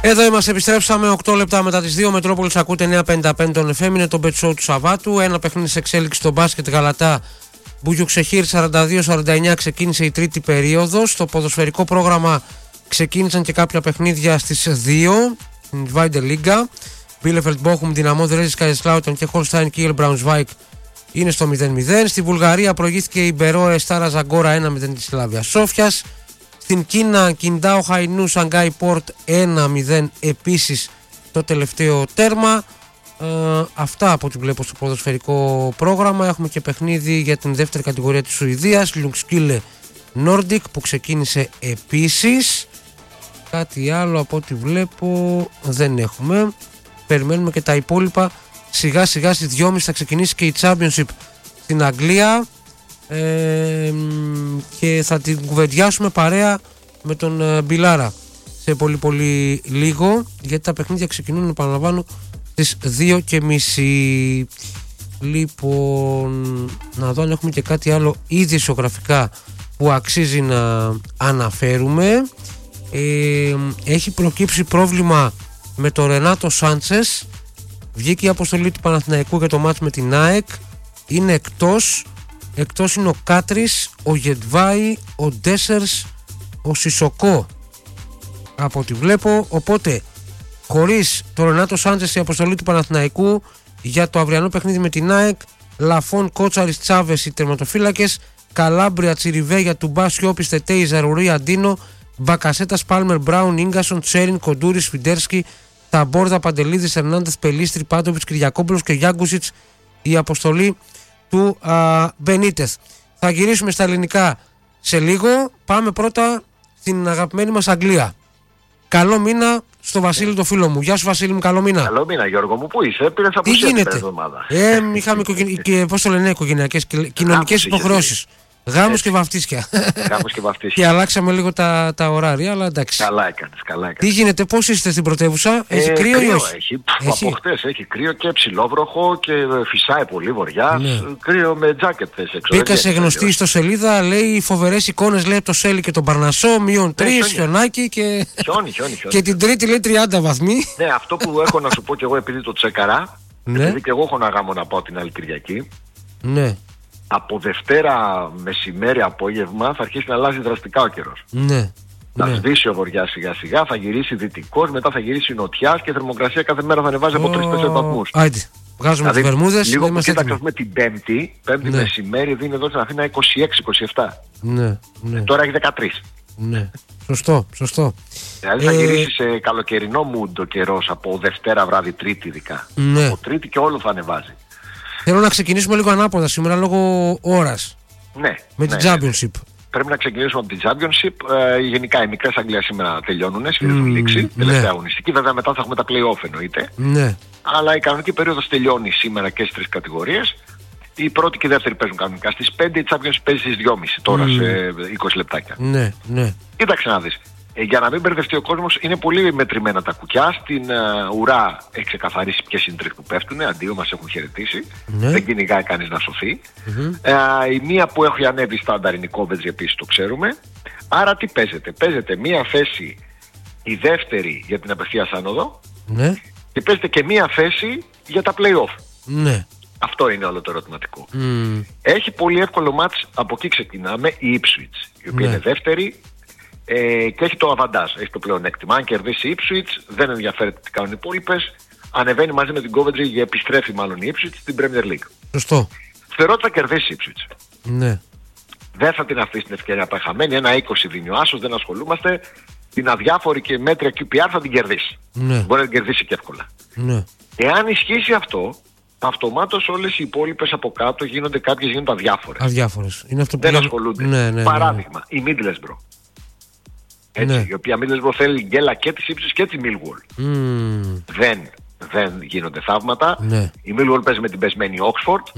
Εδώ είμαστε, επιστρέψαμε 8 λεπτά μετά τις 2. Μετρόπολης ακούτε 9.55 τον FM, είναι το Bet Show του Σαββάτου. Ένα παιχνίδι σε εξέλιξη στο μπάσκετ Γαλατά Μπουγιουξεχήρ 42-49 ξεκίνησε η τρίτη περίοδος. Στο ποδοσφαιρικό πρόγραμμα ξεκίνησαν και κάποια παιχνίδια στις 2. Στην Zweite Liga. Bielefeld Bochum, Δυναμό Δρέζης Kaiserslautern και Holstein Kiel Braunschweig είναι στο 0-0. Στη Βουλγαρία προηγήθηκε η Μπερόε Στάρα Ζαγκόρα 1-0 της Σλάβια Σόφιας. Στην Κίνα, Κιντάο Χαϊνού Σανγκάι Πόρτ 1-0 επίσης το τελευταίο τέρμα. Αυτά από ό,τι βλέπω στο ποδοσφαιρικό πρόγραμμα. Έχουμε και παιχνίδι για την δεύτερη κατηγορία της Σουηδίας, Λουξκίλε Nordic, που ξεκίνησε επίσης. Κάτι άλλο από ό,τι βλέπω δεν έχουμε. Περιμένουμε και τα υπόλοιπα. Σιγά σιγά στις 2.30 θα ξεκινήσει και η Championship στην Αγγλία και θα την κουβεντιάσουμε παρέα με τον Μπιλάρα σε πολύ λίγο, γιατί τα παιχνίδια ξεκινούν, επαναλαμβάνω, στις 2.30. Λοιπόν, να δω αν έχουμε και κάτι άλλο ήδη ισογραφικά που αξίζει να αναφέρουμε. Έχει προκύψει πρόβλημα με τον Ρενάτο Σάντσες. Βγήκε η αποστολή του Παναθηναϊκού για το μάτς με την ΑΕΚ. Είναι εκτός είναι ο Κάτρις, ο Γετβάη, ο Ντέσερς, ο Σισοκό από ό,τι βλέπω. Οπότε χωρίς τον Ρενάτο Σάντσες η αποστολή του Παναθηναϊκού για το αυριανό παιχνίδι με την ΑΕΚ, Λαφών, Κότσαρης, Τσάβες οι τερματοφύλακες, Καλάμπρια, Τσιριβέγια, Τουμπά, Σιώπης, Τετέι, Ζαρουρί, Αντίνο, Μπακασέτας, Πάλμερ, Μπράουν, Ίγκασον, Τσέριν, Κοντούρης, Φιντέρσκι, Ταμπόρδα, Παντελίδης, Ερνάντεθ, Πελίστρη, Πάντοβιτς, Κυριακόπουλος και Γιάγκουσιτς η αποστολή του Μπενίτεθ. Θα γυρίσουμε στα ελληνικά σε λίγο. Πάμε πρώτα στην αγαπημένη μας Αγγλία. Καλό μήνα στο Βασίλη το φίλο μου. Γεια σου Βασίλη μου, καλό μήνα. Καλό μήνα Γιώργο μου, πού είσαι, πήρες απουσία την εβδομάδα. Είχαμε και πώς το λένε, οικογενειακές και κοινωνικές υποχρεώσεις. Γάμους και βαφτίσια. Και αλλάξαμε λίγο τα ωράρια, αλλά εντάξει. Καλά έκανες. Τι γίνεται, πώς είστε στην πρωτεύουσα, έχει κρύο ή όχι? Από χτες έχει κρύο και ψηλόβροχο και φυσάει πολύ βορειά. Ναι. Κρύο με τζάκετ θες έξω. Μπήκα σε γνωστή ιστοσελίδα, λέει φοβερές εικόνες, λέει από το Σέλι και τον Παρνασσό, -3, χιονάκι και... Χιόνι. Και την Τρίτη λέει 30 βαθμοί. Ναι, αυτό που έχω να σου πω κι εγώ επειδή το τσέκαρα, επειδή και εγώ έχω ένα γάμο να πάω την άλλη Κυριακή. Ναι. Από Δευτέρα μεσημέρι απόγευμα θα αρχίσει να αλλάζει δραστικά ο καιρός. Ναι. Θα σβήσει ο βοριάς σιγά σιγά, θα γυρίσει δυτικός, μετά θα γυρίσει νοτιάς και η θερμοκρασία κάθε μέρα θα ανεβάζει από 3-4 βαθμούς. Άιντε, βγάζουμε τις βερμούδες. Λίγο που κοίταξαμε την Πέμπτη μεσημέρι δίνει εδώ στην Αθήνα 26-27. Ναι. Τώρα έχει 13. Ναι. Σωστό. Δηλαδή θα γυρίσει σε καλοκαιρινό mood ο καιρός από Δευτέρα βράδυ, Τρίτη ειδικά. Ναι. Από Τρίτη και όλο θα ανεβάζει. Θέλω να ξεκινήσουμε λίγο ανάποδα σήμερα λόγω ώρας. Ναι. Με την Championship. Πρέπει να ξεκινήσουμε από την Championship. Γενικά οι μικρές Αγγλίας σήμερα τελειώνουν, έχουν λήξει. Τελευταία αγωνιστική. Βέβαια μετά θα έχουμε τα play-off εννοείται. Ναι. Αλλά η κανονική περίοδος τελειώνει σήμερα και στις τρεις κατηγορίες. Η πρώτη και η δεύτερη παίζουν κανονικά. Στις 5 η Championship παίζει στις 2.30 τώρα σε 20 λεπτάκια. Ναι. Κοίταξε να δεις. Για να μην μπερδευτεί ο κόσμος, είναι πολύ μετρημένα τα κουκιά. Στην ουρά έχει ξεκαθαρίσει ποιες είναι οι τρεις που πέφτουν. Αντίο, μας έχουν χαιρετήσει. Ναι. Δεν κυνηγάει κανείς να σωθεί. Η μία που έχει ανέβει στάνταρ είναι η Κόβετζ, επίσης το ξέρουμε. Άρα τι παίζεται? Παίζεται μία θέση, η δεύτερη για την απευθείας άνοδο. Ναι. Και παίζεται και μία θέση για τα play-off. Ναι. Αυτό είναι όλο το ερωτηματικό. Έχει πολύ εύκολο μάτς, από εκεί ξεκινάμε, η Ipswich, η οποία είναι δεύτερη. Και έχει το αβαντάζ, έχει το πλεονέκτημα. Αν κερδίσει η Ipswich, δεν ενδιαφέρεται τι κάνουν οι υπόλοιπες. Ανεβαίνει μαζί με την Coventry και επιστρέφει μάλλον η Ipswich στην Premier League. Σωστό. Θεωρώ ότι θα κερδίσει η Ipswich. Ναι. Δεν θα την αφήσει την ευκαιρία να χαμένη. 1-20 δίνει ο άσος, δεν ασχολούμαστε. Την αδιάφορη και μέτρια QPR θα την κερδίσει. Ναι. Μπορεί να την κερδίσει και εύκολα. Ναι. Εάν ισχύσει αυτό, αυτομάτως όλες οι υπόλοιπες από κάτω κάποιες γίνονται αδιάφορες. Είναι αυτό που δεν ασχολούνται. Ναι. Παράδειγμα, η Middlesbrough. Έτσι, η οποία Middlesbrough θέλει γκέλα και της Ipswich και της Millwall. Δεν γίνονται θαύματα. Ναι. Η Millwall παίζει με την πεσμένη Oxford.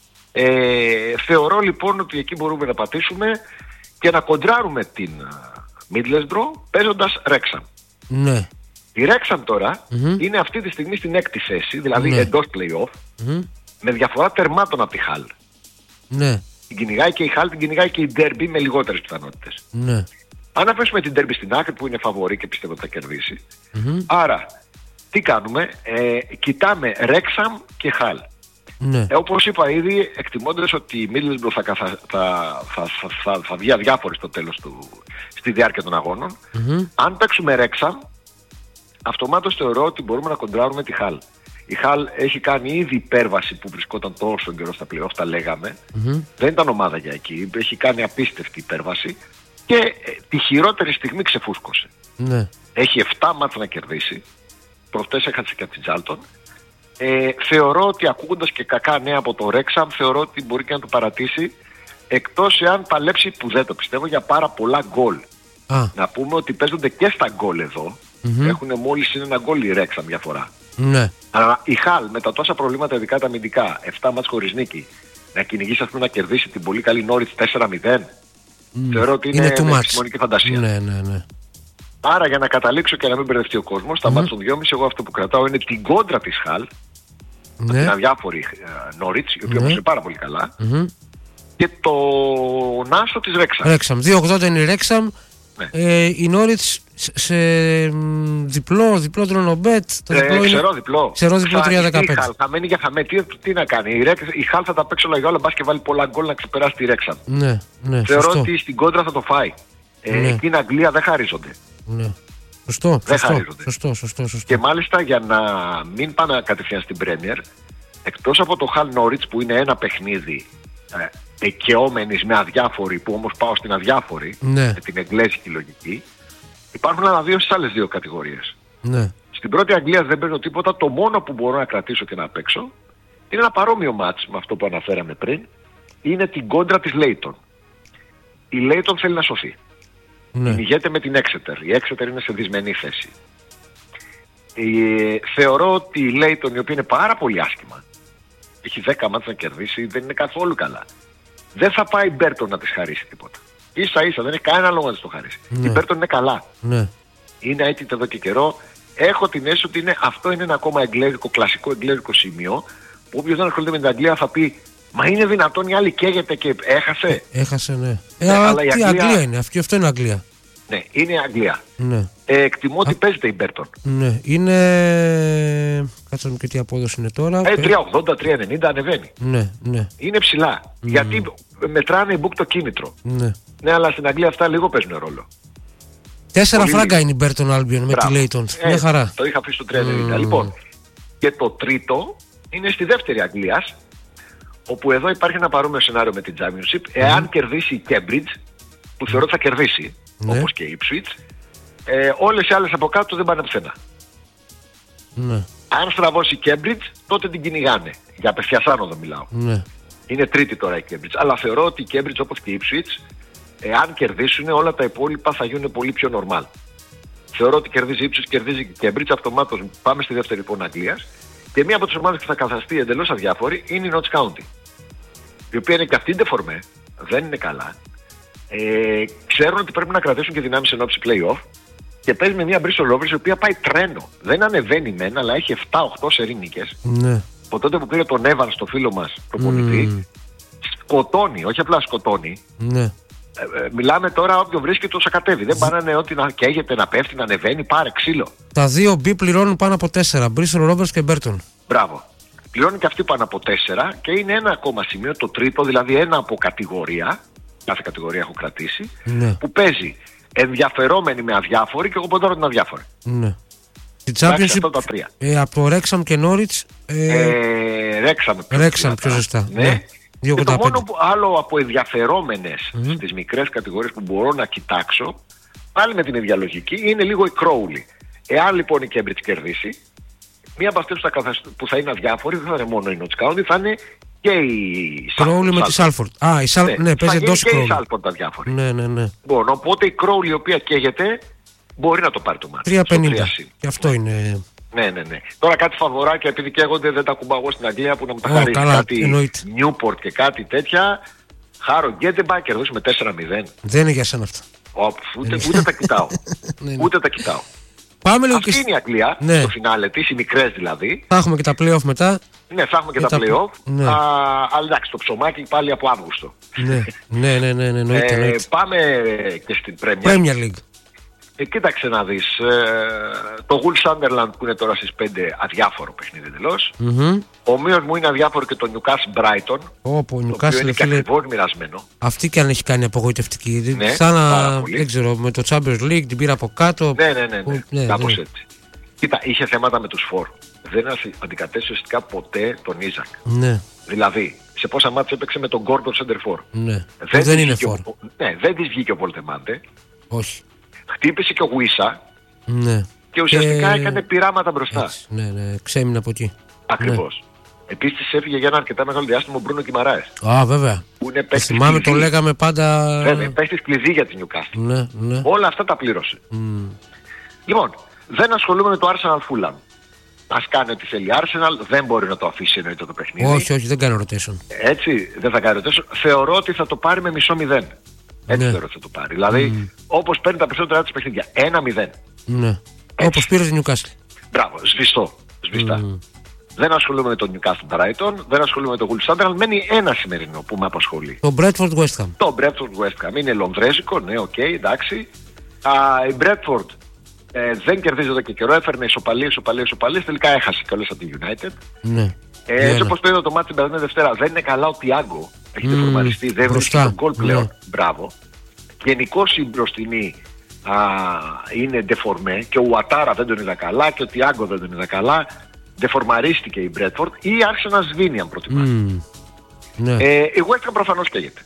Θεωρώ λοιπόν ότι εκεί μπορούμε να πατήσουμε και να κοντράρουμε την Middlesbrough παίζοντας Wrexham. Ναι. Η Wrexham τώρα είναι αυτή τη στιγμή στην 6η θέση, δηλαδή εντός play-off, με διαφορά τερμάτων από τη Hull. Ναι. Την κυνηγάει και η Hull, την κυνηγάει και η Derby με λιγότερες πιθανότητες. Ναι. Αν αφήσουμε την Derby στην άκρη που είναι φαβορή και πιστεύω ότι θα κερδίσει, άρα τι κάνουμε, κοιτάμε Wrexham και Hull. Ναι. Όπως είπα ήδη, εκτιμώντας ότι η Middlesbrough θα βγει αδιάφορη στο τέλος στη διάρκεια των αγώνων, αν παίξουμε Wrexham, αυτομάτως θεωρώ ότι μπορούμε να κοντράρουμε τη Hull. Η Hull έχει κάνει ήδη υπέρβαση που βρισκόταν τόσο καιρό στα play-off, τα λέγαμε. Δεν ήταν ομάδα για εκεί, έχει κάνει απίστευτη υπέρβαση και τη χειρότερη στιγμή ξεφούσκωσε. Ναι. Έχει 7 μάτς να κερδίσει, προχτές έχασε και από την Charlton. Θεωρώ ότι ακούγοντας και κακά νέα από το Wrexham, θεωρώ ότι μπορεί και να το παρατήσει, εκτός εάν παλέψει, που δεν το πιστεύω, για πάρα πολλά γκολ. Να πούμε ότι παίζονται και στα γκολ εδώ. Έχουν μόλις είναι ένα γκολ η Wrexham διαφορά. Ναι. Αλλά η Hull με τα τόσα προβλήματα, ειδικά τα αμυντικά, 7 μάτς χωρίς νίκη, να κυνηγήσει, ας πούμε, να κερδίσει την πολύ καλή Norwich 4-0, θεωρώ ότι είναι επιστημονική φαντασία. Ναι. Άρα, για να καταλήξω και να μην μπερδευτεί ο κόσμος, στα μάτς των 2,5, εγώ αυτό που κρατάω είναι την κόντρα της Hull, την αδιάφορη Norwich, η οποία είναι πάρα πολύ καλά, και τον άσο της Wrexham. 2,80 είναι η Wrexham. Ναι. Η Norwich σε διπλό τρονομπέτ. Ξερό διπλό 3,15. Θα μένει για χαμέ. Τι να κάνει. Η Hull θα τα παίξει όλα για όλα. Μπας και βάλει πολλά γκολ να ξεπεράσει τη Wrexham. Ναι, θεωρώ σωστό. ότι στην κόντρα θα το φάει. Εκεί στην Αγγλία δεν χαρίζονται. Ναι. Σωστό. Και μάλιστα, για να μην πάνε κατευθείαν στην Premier, εκτός από το Hull Norwich που είναι ένα παιχνίδι εκαιόμενης με αδιάφορη, που όμως πάω στην αδιάφορη, με την εγγλέζικη λογική, υπάρχουν άλλα δύο στις άλλες δύο κατηγορίες. Ναι. Στην πρώτη Αγγλία δεν παίρνω τίποτα. Το μόνο που μπορώ να κρατήσω και να παίξω είναι ένα παρόμοιο μάτς με αυτό που αναφέραμε πριν. Είναι την κόντρα της Leighton. Η Leighton θέλει να σωθεί. Κυνηγέται με την Exeter. Η Exeter είναι σε δυσμενή θέση. Θεωρώ ότι η Leighton, η οποία είναι πάρα πολύ άσχημα, έχει 10 μάτς να κερδίσει, δεν είναι καθόλου καλά. Δεν θα πάει η Burton να της χαρίσει τίποτα. Ίσα ίσα, δεν έχει κανένα λόγο να της το χαρίσει. Η Burton είναι καλά. Είναι έτοιμη εδώ και καιρό. Έχω την αίσθηση ότι αυτό είναι ένα ακόμα κλασικό εγγλέζικο σημείο, που όποιος δεν ασχολείται με την Αγγλία θα πει, μα είναι δυνατόν η άλλη καίγεται και έχασε. Έχασε, ναι. Αλλά τι Αγγλία είναι, αυτό είναι Αγγλία. Ναι, είναι η Αγγλία. Ναι. Εκτιμώ ότι παίζεται η Burton. Ναι, είναι. Κάτσε και τι απόδοση είναι τώρα. 3,80-3,90 ανεβαίνει. Ναι. Είναι ψηλά. Γιατί μετράνε οι book το κίνητρο. Ναι, αλλά στην Αγγλία αυτά λίγο παίζουν ρόλο. 4 φράγκα είναι η Burton Albion με τη Leighton. Μια χαρά. Το είχα πει στο 3,90. Λοιπόν, και το τρίτο είναι στη δεύτερη Αγγλία, όπου εδώ υπάρχει ένα παρόμοιο σενάριο με την Championship. Εάν κερδίσει η Cambridge, που θεωρώ ότι θα κερδίσει, όπως και η Ipswich, όλες οι άλλες από κάτω δεν πάνε πουθενά. Αν στραβώσει η Cambridge, τότε την κυνηγάνε. Για απευθείας άνοδο μιλάω. Είναι τρίτη τώρα η Cambridge. Αλλά θεωρώ ότι η Cambridge, όπως και η Ipswich, εάν κερδίσουν, όλα τα υπόλοιπα θα γίνουν πολύ πιο normal. Θεωρώ ότι κερδίζει η Ipswich, κερδίζει η Cambridge, αυτομάτως πάμε στη δεύτερη λοιπόν Αγγλίας. Και μία από τις ομάδες που θα καθαστεί εντελώς αδιάφορη είναι η Notts County, η οποία είναι και αυτή ντεφορμέ, δεν είναι καλά. Ξέρουν ότι πρέπει να κρατήσουν και δυνάμεις εν ώψη play-off και παίζει με μια Bristol Rovers η οποία πάει τρένο. Δεν ανεβαίνει μεν, αλλά έχει 7-8 σερί νίκες. Από τότε που πήρε τον Evans, το φίλο μας προπονητή, σκοτώνει, όχι απλά σκοτώνει. Μιλάμε τώρα, όποιον βρίσκει το σακατεύει. Δεν πάνε ότι να καίγεται, να πέφτει, να ανεβαίνει, πάρε ξύλο. Τα δύο B πληρώνουν πάνω από 4. Bristol Rovers και Burton. Μπράβο. Πληρώνουν και αυτοί πάνω από 4 και είναι ένα ακόμα σημείο, το τρίτο, δηλαδή ένα από κατηγορία. Κάθε κατηγορία έχω κρατήσει. Που παίζει ενδιαφερόμενοι με αδιάφοροι και εγώ ποντάρω την αδιάφορη. Η Championship από το Wrexham και Norwich. Wrexham πιο ζεστά. Και το μόνο που άλλο από ενδιαφερόμενες στις μικρές κατηγορίες που μπορώ να κοιτάξω, πάλι με την ίδια λογική, είναι λίγο η Crowley. Εάν λοιπόν η Cambridge κερδίσει, μία από αυτές που θα είναι αδιάφορη δεν θα είναι μόνο η Notts County, θα είναι και η Crowley με τη Salford. Ναι, παίζει εντός η Crowley. Και η Salford αδιάφορη. Ναι. Λοιπόν, οπότε η Crowley, η οποία καίγεται, μπορεί να το πάρει το μάτι. 3,50. Και αυτό είναι. Ναι. Τώρα κάτι φαβοράκια, επειδή καίγονται, δεν τα κουμπάω εγώ στην Αγγλία, που να μου τα χαρίσει κάτι Newport και κάτι τέτοια. Χάρο Γκέντεμπα, κερδίσουμε 4-0. Δεν είναι για σένα αυτά. Ούτε τα κοιτάω. Ούτε τα κοιτάω. Πάμε λίγο αυτή είναι η Αγγλία, στο φινάλε της, οι μικρές δηλαδή. Θα έχουμε και τα play-off μετά. Ναι, θα έχουμε και τα play-off. Ναι. Αλλά εντάξει, το ψωμάκι πάλι από Αύγουστο. Ναι, εννοείται. Πάμε και στην Premier League. Κοίταξε να δεις. Το Wolves Sunderland που είναι τώρα στις 5, αδιάφορο παιχνίδι εντελώς. Ομοίως μου είναι αδιάφορο και το Newcastle Brighton. Το οποίο είναι και ακριβώς μοιρασμένο. Αυτή και αν έχει κάνει απογοητευτική. Ναι, σαν να, δεν ξέρω, με το Champions League την πήρα από κάτω. Ναι. Κάπως έτσι. Κοίτα, είχε θέματα με τους φορ. Δεν αντικατέστησε ουσιαστικά ποτέ τον Ίζακ. Ναι. Δηλαδή, σε πόσα μάτια έπαιξε με τον Gordon Center for. Ναι. Δεν είναι φορ. Ναι, δεν της βγήκε ο Βολτεμάντε. Όχι. Χτύπησε και ο Γουίσα. Ναι. Και ουσιαστικά έκανε πειράματα μπροστά. Έτσι, ναι, ξέμεινε από εκεί. Ακριβώς. Ναι. Επίσης έφυγε για ένα αρκετά μεγάλο διάστημα ο Μπρούνο Γκιμαράες. Βέβαια. Που είναι παίκτης θυμάμαι, κλειδί. το λέγαμε πάντα. Βέβαια, παίκτης κλειδί για την Newcastle. Ναι. Όλα αυτά τα πλήρωσε. Λοιπόν, δεν ασχολούμαι με το Arsenal Fulham. Ας κάνει ό,τι θέλει Arsenal, δεν μπορεί να το αφήσει εννοείται το παιχνίδι. Όχι, δεν κάνει rotation. Έτσι, δεν θα κάνει rotation. Θεωρώ ότι θα το πάρει με μισό 0. Έτσι θεωρώ ότι θα το πάρει. Δηλαδή, όπως παίρνει τα περισσότερα της παιχνίδια. 1-0. Ναι. Όπως πήρε την Newcastle. Μπράβο, σβηστά. Δεν ασχολούμαι με το Newcastle Brighton, δεν ασχολούμαι με το Wolves Sunderland. Μένει ένα σημερινό που με απασχολεί. Το Bradford West Ham. Το Bradford West Ham είναι λονδρέζικο, ναι, οκ, εντάξει. Η Bradford δεν κερδίζει εδώ και καιρό, έφερνε ισοπαλίες, τελικά έχασε κιόλας από τη United. Ναι. Έτσι όπως το είδα το μάτι την περασμένη Δευτέρα, δεν είναι καλά ο Τιάγκο. Έχει δεφορμαριστεί, δεν βρίσκει τον γκολ πλέον. Ναι. Μπράβο. Γενικώς η μπροστινή είναι ντεφορμέ και ο Ουατάρα δεν τον είδα καλά και ο Τιάγκο δεν τον είδα καλά. Δεφορμαρίστηκε η Bradford ή άρχισε να σβήνει αν προτιμάς. Ναι. Η West Ham προφανώς καίγεται.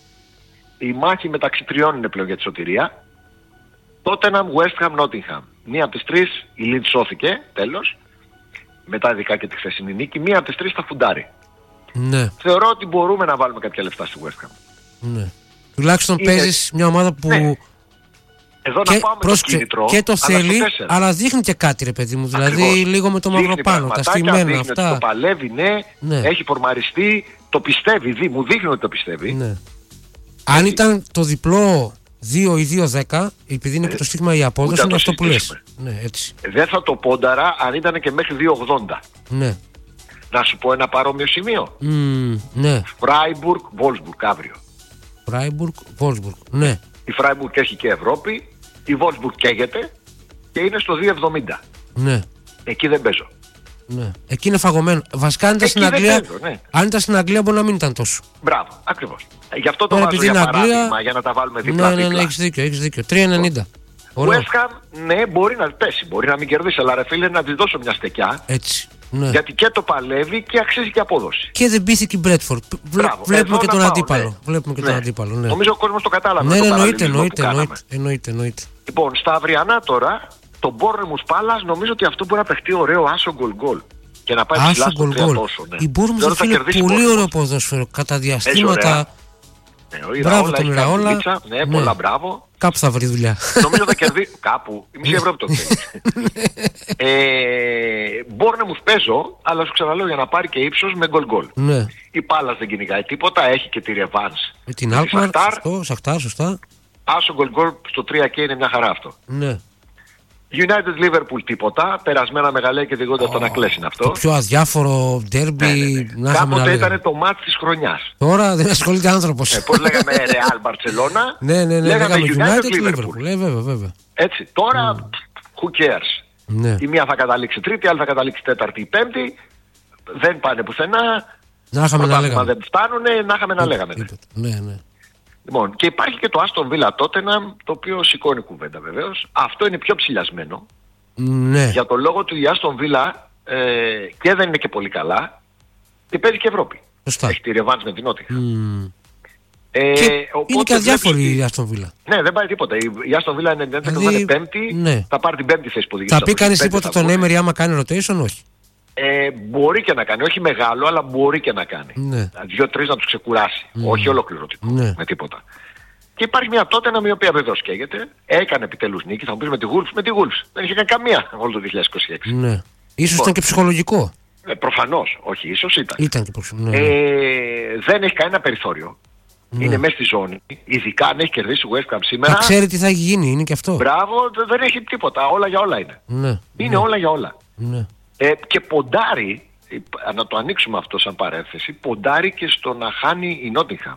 Η μάχη μεταξύ τριών είναι πλέον για τη σωτηρία. Tottenham, West Ham, Nottingham. Μία από τις τρεις η Leeds σώθηκε, τέλος. Μετά ειδικά και τη χθεσινή νίκη. Μία από τις τρεις θα φουντάρει. Ναι. Θεωρώ ότι μπορούμε να βάλουμε κάποια λεφτά στη West Ham. Ναι. Τουλάχιστον παίζεις μια ομάδα που... Ναι. Εδώ να πάμε το κίνητρο, και το θέλει, αλλά δείχνει και κάτι ρε παιδί μου. Δηλαδή λίγο με το μαύρο πάνω, τα στημένα αυτά. Το παλεύει, ναι, έχει φορμαριστεί, το πιστεύει, μου δείχνει ότι το πιστεύει. Ναι. Αν ήταν το διπλό 2 ή 2-10, επειδή είναι και το στίγμα η απόδοση, είναι αυτό που λες. Ναι, έτσι. Δεν θα το πόνταρα αν ήταν και μέχρι 2,80. Ναι. Να σου πω ένα παρόμοιο σημείο. Ναι. Φράιμπουργκ, Βόλσμπουργκ αύριο. Φράιμπουργκ, Βόλσμπουργκ, ναι. Η Φράιμπουργκ έχει και Ευρώπη, η Βόλσμπουργκ καίγεται και είναι στο 2,70. Ναι. Εκεί δεν παίζω. Ναι. Εκεί είναι φαγωμένο. Βασικά αν ήταν στην Αγγλία, αν ήταν στην Αγγλία μπορεί να μην ήταν τόσο. Μπράβο, ακριβώς. Γι' αυτό το βάζω για παράδειγμα, για να τα βάλουμε δίπλα-δίπλα. Ναι, έχεις δίκιο. 3,90. West Ham, ναι, μπορεί να πέσει, μπορεί να μην κερδίσει, αλλά ρε φίλε να της δώσω μια στεκιά. Έτσι. Ναι. Γιατί και το παλεύει και αξίζει και απόδοση. Και δεν πείθηκε η Bradford. Βλέπουμε και τον αντίπαλο. Βλέπουμε και τον αντίπαλο. Ναι. Νομίζω ο κόσμος το κατάλαβε. Ναι, εννοείται. Λοιπόν, στα αυριανά τώρα, το Bournemouth Palace νομίζω ότι αυτό μπορεί να παιχτεί ωραίο άσο γκολ. Και να πάει ψηλά στο 3 τόσο. Ναι. Η Bournemouth είναι πολύ ωραίο ποδόσφαιρο. Κατά διαστήματα. Μπράβο τον Ραόλα. Ναι, πολλά μπράβο. Κάπου θα βρει δουλειά. Νομίζω θα κερδίσει. Κάπου. Η μισή Ευρώπη το ξέρει. Bournemouth παίζω, αλλά σου ξαναλέω για να πάρει και ύψος με γκολ. Ναι. Η Πάλας δεν κυνηγάει τίποτα, έχει και τη Revanche. Την Alkmaar, Σαχτάρ, σωστά. Άσο γκολ στο 3K είναι μια χαρά αυτό. Ναι. United Liverpool τίποτα, περασμένα μεγαλεία και διηγώντας το να κλέσει αυτό. Το πιο αδιάφορο ντέρμπι. Ναι. Κάποτε ήταν το μάτς της χρονιάς. Τώρα δεν ασχολείται άνθρωπος. Πώς λέγαμε Real Barcelona. Ναι, λέγαμε United Liverpool. Βέβαια. Έτσι, τώρα who cares. Ναι. Η μία θα καταλήξει τρίτη, η άλλη θα καταλήξει τέταρτη ή πέμπτη. Δεν πάνε πουθενά. Να είχαμε να λέγαμε. Δεν φτάνουνε, να είχαμε να λέγαμε. Ναι. Λοιπόν, και υπάρχει και το Aston Villa Tottenham, το οποίο σηκώνει κουβέντα βεβαίως. Αυτό είναι πιο ψηλιασμένο. Ναι. Για τον λόγο του η Aston Villa και δεν είναι και πολύ καλά και παίζει και Ευρώπη. Σωστά. Έχει τη ρεβάνς με την Νότια. Είναι και αδιάφορη η Aston Villa. Ναι, δεν πάει τίποτα. Η Aston Villa είναι θα είναι πέμπτη, ναι. Θα πάρει την πέμπτη θέση που οδηγεί. Θα πει κανείς τίποτα τον Emery άμα κάνει rotation, όχι. Μπορεί και να κάνει, όχι μεγάλο, αλλά μπορεί και να κάνει. Ναι. 2-3 να τους ξεκουράσει. Όχι ολοκληρωτικό. Ναι. Με τίποτα. Και υπάρχει μια Tottenham η οποία βεβαίως καίγεται. Έκανε επιτέλους νίκη. Θα μου πεις με τη Wolves. Δεν είχε κάνει καμία όλο το 2026. Ναι. Ίσως ήταν και ψυχολογικό. Προφανώς. Όχι, ίσως ήταν. Ήταν και ψυχολογικό. Ναι. Δεν έχει κανένα περιθώριο. Ναι. Είναι μέσα στη ζώνη. Ειδικά αν έχει κερδίσει η West Ham σήμερα. Θα ξέρει τι θα γίνει, είναι και αυτό. Μπράβο, δεν έχει τίποτα. Όλα για όλα είναι. Ναι. Είναι όλα για όλα. Ναι. Και ποντάρει να το ανοίξουμε αυτό σαν παρένθεση, ποντάρει και στο να χάνει η Νότιγχαμ.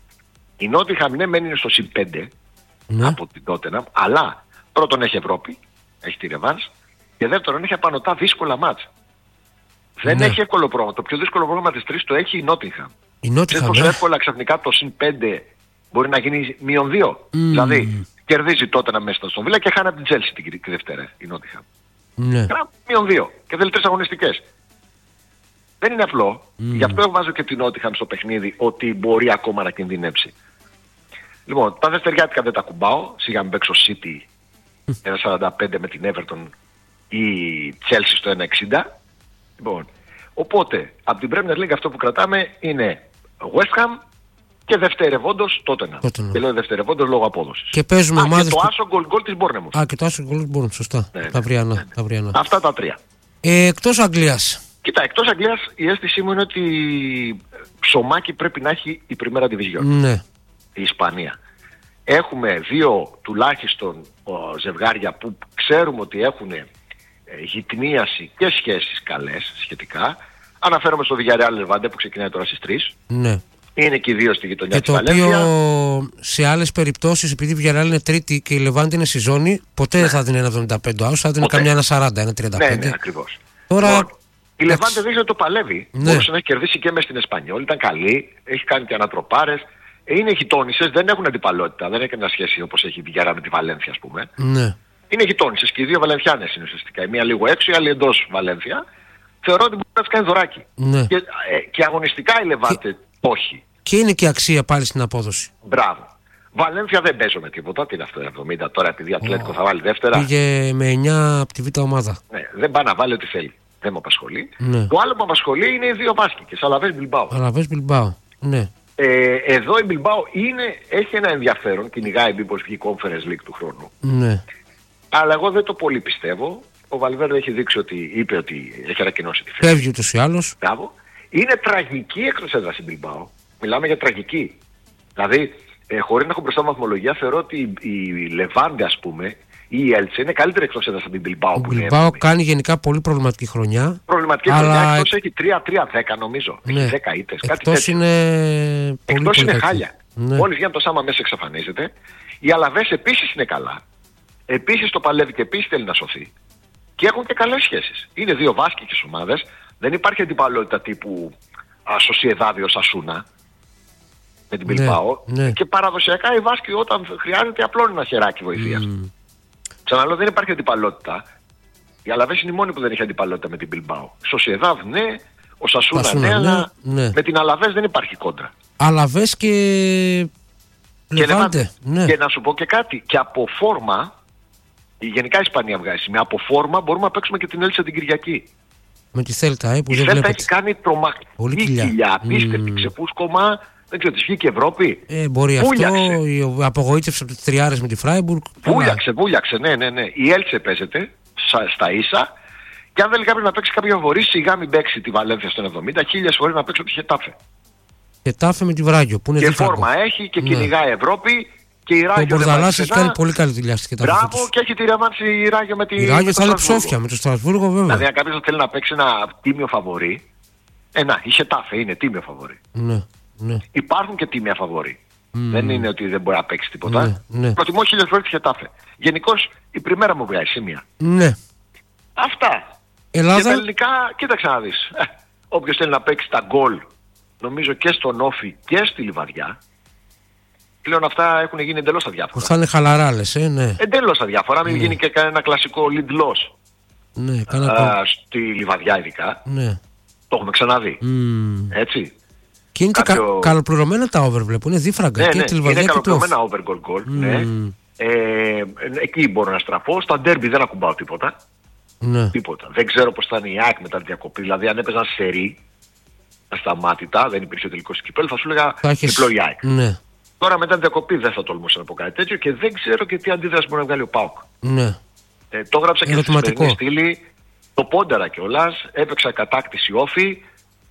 Η Νότιγχαμ ναι μένει στο συν 5 από την Τότεναμ, αλλά πρώτον έχει Ευρώπη, έχει τη ρεβάνς, και δεύτερον έχει απανωτά δύσκολα μάτς. Δεν έχει εύκολο πρόγραμμα. Το πιο δύσκολο πρόγραμμα της 3 το έχει η Νότιγχαμ. Δεν τόσο εύκολα ξαφνικά το συν 5 μπορεί να γίνει μείον 2. Δηλαδή κερδίζει τότε να μέσα στον Βίλα και χάνει από την Τσέλσι την Δευτέρα η Νότιγχαμ. Μείον 2 και θέλει 3 αγωνιστικές. Δεν είναι απλό. Γι' αυτό βάζω και την Νότιγχαμ στο παιχνίδι ότι μπορεί ακόμα να κινδυνεύσει. Λοιπόν, τα δευτεριάτικα δεν τα κουμπάω. Σιγά μην παίξω City 1.45 με την Everton ή Chelsea στο 1.60. Λοιπόν, οπότε από την Premier League αυτό που κρατάμε είναι West Ham και δευτερευόντως Tottenham. Και λέω δευτερευόντως λόγω απόδοσης. Και παίζουμε ομάδες. Και το άσο γκολ της Bournemouth. Και το άσο γκολ της Bournemouth, σωστά. Τα αυριανά. Αυτά τα 3. Εκτός Αγγλίας. Κοίτα, εκτός Αγγλίας η αίσθησή μου είναι ότι ψωμάκι πρέπει να έχει η Primera Division. Ναι. Η Ισπανία. Έχουμε 2 τουλάχιστον ζευγάρια που ξέρουμε ότι έχουν γυτνίαση και σχέσεις καλές σχετικά. Αναφέρομαι στο Villarreal Levante που ξεκινάει τώρα στις 3. Ναι. Είναι και οι 2 στη γειτονιά της Βαλένθια. Και το οποίο σε άλλες περιπτώσεις, επειδή η Villarreal είναι τρίτη και η Levante είναι στη ζώνη, ποτέ δεν θα δίνει 1,75 άους, θα δίνει καμιά 1,40, 1,35. Ναι, ακριβώς. Τώρα... Η Levante δείχνει ότι το παλεύει. Ναι. Μπορούσε να έχει κερδίσει και μες στην Εσπανιόλ, ήταν καλή, έχει κάνει και ανατροπάρες. Είναι γειτόνισσες, δεν έχουν αντιπαλότητα, δεν έχει καμία σχέση όπως έχει η Villarreal με τη Βαλένθια, ας πούμε. Ναι. Είναι γειτόνισσες και οι 2 Βαλενθιάνες είναι ουσιαστικά. Η μία λίγο έξω, η άλλη εντός Βαλένθια. Θεωρώ ότι μπορεί να τις κάνει δωράκι. Ναι. Και αγωνιστικά η Levante όχι. Και είναι και αξία πάλι στην απόδοση. Μπράβο. Βαλένθια δεν παίζω με τίποτα. Τι είναι αυτό, 70 τώρα, επειδή Ατλέτικο θα βάλει δεύτερα. Πήγε με 9 από τη β' ομάδα. Ναι, δεν πάει να βάλει ό,τι θέλει. Δεν με απασχολεί. Ναι. Το άλλο που με απασχολεί είναι οι 2 μπάσκετες. Αλαβές Μπιλμπάο. Ναι. Εδώ η Μπιλμπάο έχει ένα ενδιαφέρον. Κυνηγάει μήπως βγει Conference League του χρόνου. Ναι. Αλλά εγώ δεν το πολύ πιστεύω. Ο Βαλβέρντε έχει δείξει ότι είπε ότι έχει ανακοινώσει τη θέση. Φεύγει ούτως ή άλλως. Είναι τραγική εκτός έδρας η Μπιλμπάο. Μιλάμε για τραγική. Δηλαδή, χωρίς να έχω μπροστά βαθμολογία, θεωρώ ότι η Λεβάντε, ας πούμε, ή η Έλτσε είναι καλύτερη εκτός έδρας από την Μπιλμπάο. Η Μπιλμπάο κάνει γενικά πολύ προβληματική χρονιά. Προβληματική χρονιά, εκτός έχει 3-3-10 νομίζω. Ναι. Έχει 10 ήττες. Εκτός είναι πολύ εκτός είναι χάλια. Ναι. Μόλις βγαίνει το Σάμα μέσα εξαφανίζεται. Οι Αλαβές επίσης είναι καλά. Επίσης το παλεύει και επίσης θέλει να σωθεί. Και έχουν και καλές σχέσεις. Είναι 2 βάσκικες ομάδες. Δεν υπάρχει αντιπαλότητα τύπου Σοσιεδάδη ως Ασούνα με την Μπιλμπάο. Ναι. Και παραδοσιακά οι Βάσκοι όταν χρειάζεται απλώνει ένα χεράκι βοηθείας. Ξαναλέω, δεν υπάρχει αντιπαλότητα. Οι Αλαβές είναι οι μόνοι που δεν έχει αντιπαλότητα με την Μπιλμπάο. Σοσιεδάδ ναι, ο Σασούνα ναι, αλλά με την Αλαβές δεν υπάρχει κόντρα. Αλαβές και Λεβάντε. Ναι. Και να σου πω και κάτι. Και από φόρμα, γενικά η Ισπανία βγάζει. Με από φόρμα μπορούμε να παίξουμε και την Έλτσα την Κυριακή. Με τη Θέλτα, που η δεν Θέλτα έχει κάνει τρομακτική κοιλιά. Απίστευτη, ξεπούσκωμα. Δεν ξέρω, της βγήκε Ευρώπη. Μπορεί βούλιαξε. Αυτό, απογοήτευσε από τις τριάρες με τη Φράιμπουργκ. Βούλιαξε, ναι. Η Έλτσε παίζεται στα ίσα. Και αν θέλει κάποιος να παίξει κάποιο βορή, σιγά μην παίξει τη Βαλένθια στον 70, 1000 φορές να παίξει τη Χετάφε. Χετάφε με τη Βράγιο, που είναι και φόρμα έχει και κυνηγάει Ευρώπη. Και η Ράγιο. Ο Μπορδαλάς έχει κάνει πολύ καλή δουλειά στη Χετάφε. Μπράβο, και έχει τη ρεμάνση η Ράγιο με τη. Η Ράγιο θα είναι ψόφια με το Στρασβούργο, βέβαια. Δηλαδή, αν κάποιος θέλει να παίξει ένα τίμιο φαβορί. Η Χετάφε είναι τίμιο φαβορί. Ναι. Υπάρχουν και τίμια φαβορί. Δεν είναι ότι δεν μπορεί να παίξει τίποτα. Ναι. Προτιμώ 1000 φορές τη Χετάφε. Γενικώς η πριμέρα μου βγάζει σημεία. Ναι. Αυτά. Ελλάδα. Και τα ελληνικά, κοίταξε να δεις. Όποιος θέλει να παίξει τα γκολ, νομίζω και στον Όφη και στη Λιβαδιά. Πλέον αυτά έχουν γίνει εντελώς αδιάφορα. Θα είναι χαλαρά, λες, ναι. Εντελώς αδιάφορα, μην γίνει και ένα κλασικό λιντλός. Ναι, στη Λιβαδιά ειδικά. Ναι. Το έχουμε ξαναδεί. Έτσι. Και είναι και καλοπληρωμένα τα over, βλέπω. Είναι δίφραγκα. Ναι, είναι καλοπληρωμένα over goal. Ναι. Εκεί μπορώ να στραφώ. Στα ντέρμπι δεν ακουμπάω τίποτα. Ναι. Τίποτα. Δεν ξέρω πώς θα είναι η ΑΕΚ μετά τη διακοπή. Δηλαδή, αν έπαιζαν σερί ασταμάτητα, δεν υπήρχε ο τελικός κυπέλλου, θα σου έλεγα διπλό η ΑΕΚ. Ναι. Τώρα μετά τη διακοπή δεν θα τολμούσα να πω κάτι τέτοιο και δεν ξέρω και τι αντίδραση μπορεί να βγάλει ο ΠΑΟΚ. Ναι. Το έγραψα και στη σημερινή στήλη. Το πόνταρα κιόλας. Έπαιξα κατάκτηση Όφη.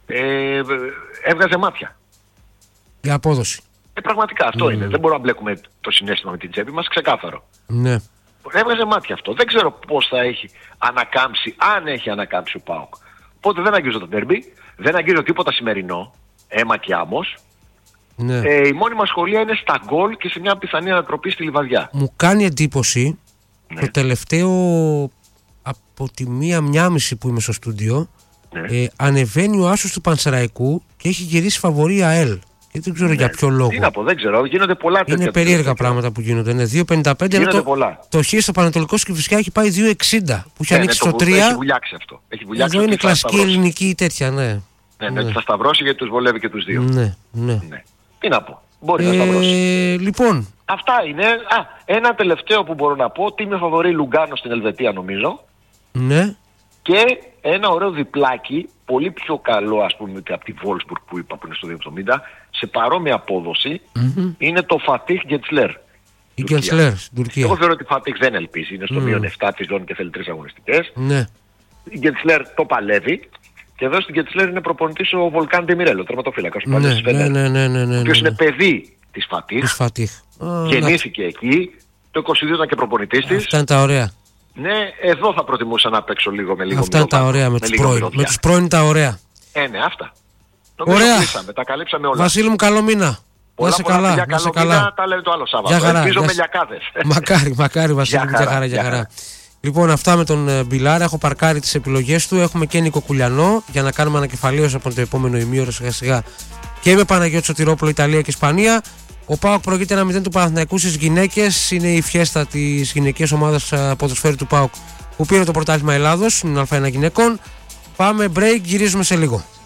Έβγαζε μάτια. Για απόδοση. Πραγματικά αυτό είναι. Δεν μπορούμε να μπλέκουμε το συναίσθημα με την τσέπη μας, ξεκάθαρο. Ναι. Έβγαζε μάτια αυτό. Δεν ξέρω πώς θα έχει ανακάμψει, αν έχει ανακάμψει ο ΠΑΟΚ. Οπότε δεν αγγίζω το ντέρμπι, δεν αγγίζω τίποτα σημερινό, αίμα και άμμος. Ναι. Η μόνη μας σχολεία είναι στα γκολ και σε μια πιθανή ανατροπή στη Λιβαδιά. Μου κάνει εντύπωση το τελευταίο από τη 1:30 που είμαι στο στούντιο, ανεβαίνει ο άσος του Πανσεραϊκού και έχει γυρίσει φαβορί ΑΕΛ. Και δεν ξέρω για ποιο λόγο. Τι να πω, δεν ξέρω. Γίνονται πολλά τέτοια. Είναι περίεργα πράγματα που γίνονται. Είναι 2,55. Γίνονται πολλά. Το χ στο Πανατολικό Κηφισιά έχει πάει 2,60. Που έχει ανοίξει το 3. Έχει βουλιάξει αυτό. Εδώ είναι κλασική ελληνική τέτοια, ναι. Ναι, θα σταυρώσει γιατί τους βολεύει και τους δύο. Ναι. Τι να πω. Μπορεί να σταυρώσει. Λοιπόν. Αυτά είναι. Ένα τελευταίο που μπορώ να πω. Τι με φαβορεί Λουγκάνο στην Ελβετία νομίζω. Ναι. Και ένα ωραίο διπλάκι, πολύ πιο καλό ας πούμε από τη Wolfsburg που είπα που είναι στο 2,70, σε παρόμοια απόδοση, είναι το Fatih Gençler. Η Gençler στην Τουρκία. Εγώ θεωρώ ότι η Fatih δεν ελπίζει, είναι στο μείον 7 τη ζώνη και θέλει 3 αγωνιστικές. Ναι. Η Gençler το παλεύει και εδώ στην Gençler είναι προπονητής ο Volkan Demirel, ο τερματοφύλακας του Παντές Φενέρ, ο οποίος είναι παιδί της Fatih. Γεννήθηκε εκεί, το 22 ήταν και προπονητής της. Αυτά είναι τα ωραία. Ναι, εδώ θα προτιμούσα να παίξω λίγο με λίγο. Αυτά είναι τα ωραία με τους πρώην. Με τους πρώην τα ωραία. Ναι, αυτά. Νομίζω κλείσαμε, τα καλύψαμε όλα. Βασίλη μου, καλό μήνα. Να είσαι καλά. Να είσαι καλά. Τα λέμε το άλλο Σάββατο. Ελπίζω με λιακάδες. Μακάρι Βασίλη μου, για χαρά. Λοιπόν, αυτά με τον Μπιλάρα. Έχω παρκάρει τις επιλογές του. Έχουμε και Νίκο Κουλιανό για να κάνουμε ανακεφαλαίωση από το επόμενο ημίωρο σιγά-σιγά. Και με Παναγιώτη Σωτηρόπουλο, Ιταλία και Ισπανία. Ο ΠΑΟΚ προηγείται 1-0 του Παναθηναϊκού στις γυναίκες. Είναι η φιέστα της γυναικείας ομάδας ποδοσφαίρου του ΠΑΟΚ που πήρε το πρωτάθλημα Ελλάδος στην Α1 γυναικών. Πάμε break, γυρίζουμε σε λίγο.